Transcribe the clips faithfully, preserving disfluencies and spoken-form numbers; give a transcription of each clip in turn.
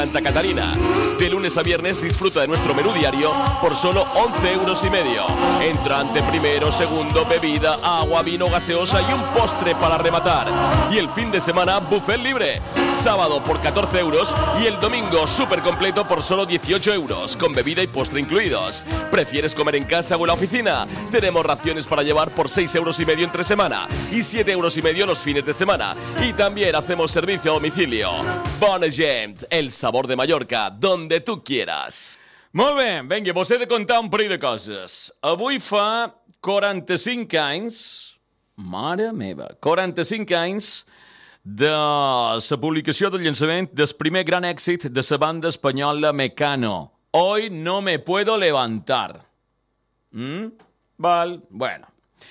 Santa Catarina. De lunes a viernes disfruta de nuestro menú diario por solo once euros y medio. Entrante primero, segundo, bebida, agua, vino, gaseosa y un postre para rematar. Y el fin de semana, buffet libre. Sábado por catorce euros y el domingo súper completo por solo dieciocho euros, con bebida y postre incluidos. ¿Prefieres comer en casa o en la oficina? Tenemos raciones para llevar por seis euros y medio entre semana y siete euros y medio los fines de semana. Y también hacemos servicio a domicilio. Bona gent, el sabor de Mallorca, donde tú quieras. Molt bé, vinga, vos he de contar un parell de coses. Avui fa quaranta-cinc anys, mare meva, quaranta-cinc anys de la publicació del llançament del primer gran èxit de la banda espanyola Mecano. Hoy no me puedo levantar. Mm? Val, bueno.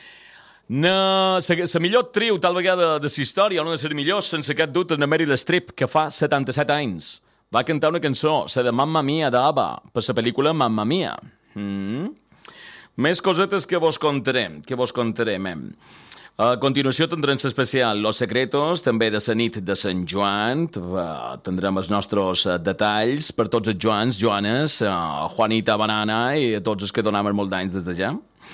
La millor trio tal vegada de la història, una de les millors, sense cap dubte, és la Meryl Streep, que fa setanta-set anys. Va cantar una cançó, la de Mamma Mia d'Abba, per la pel·lícula Mamma Mia. Mm? Més cosetes que vos contarem, que vos contarem. A continuació tindrem l'especial Los Secretos, també de la nit de Sant Joan. Uh, tindrem els nostres uh, detalls per tots els Joans, Joanes, uh, Juanita Banana i tots els que donem molt d'anys des de ja.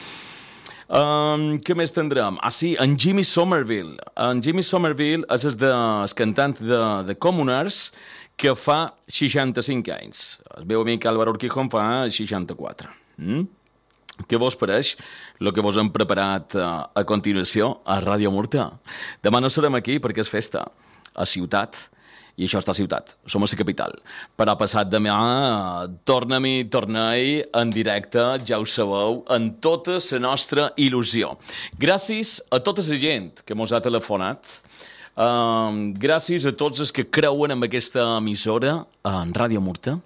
Um, què més tindrem? Ah, sí, en Jimmy Somerville. En Jimmy Somerville és el, de, el cantant de, de Commoners que fa seixanta-cinc anys. El meu amic Álvaro Urquijo en fa seixanta-quatre. Mm? Què vos pareix el que vos hem preparat uh, a continuació a Ràdio Murta? Demà no serem aquí perquè és festa a Ciutat, i això està a Ciutat, som a la capital. Però passat demà uh, tornem-hi, tornem-hi en directe, ja ho sabeu, en tota la nostra il·lusió. Gràcies a tota la gent que mos ha telefonat, uh, gràcies a tots els que creuen en aquesta emissora, en Ràdio Murta,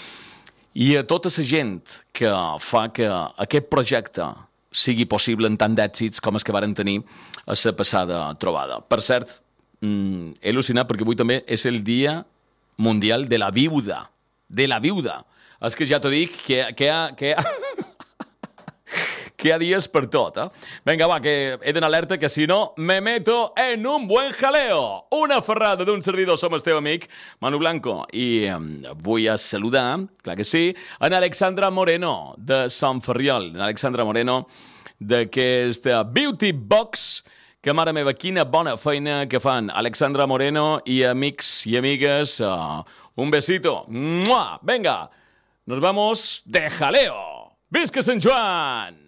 i a tota la gent que fa que aquest projecte sigui possible en tant d'èxits com els que varen tenir a la passada trobada. Per cert, mm, he al·lucinat perquè avui també és el Dia Mundial de la Viuda. De la Viuda. És que ja t'ho dic, que, que, ha, que, ha, que hi ha dies per tot, eh? Vinga, va, que he d'anar alerta, que si no me meto en un buen jaleo. Una ferrada d'un servidor, som el teu amic Manu Blanco, i eh, vull a saludar, clar que sí, en Alexandra Moreno, de Sant Ferriol. En Alexandra Moreno, d'aquesta Beauty Box, que mare meva, quina bona feina que fan. Alexandra Moreno i amics i amigues, uh, un besito. Mua! Venga, nos vamos de jaleo. Visca Sant Joan!